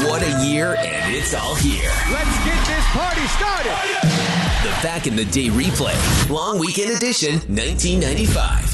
What a year, and it's all here. Let's get this party started. The Back in the Day replay. Long Weekend Edition 1995.